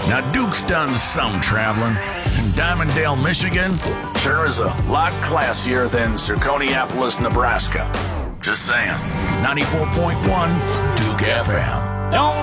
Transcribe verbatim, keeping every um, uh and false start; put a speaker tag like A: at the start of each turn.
A: Now, Duke's done some traveling. And Diamonddale, Michigan sure is a lot classier than Zirconiapolis, Nebraska. Just saying. ninety-four point one Duke F M.
B: Don't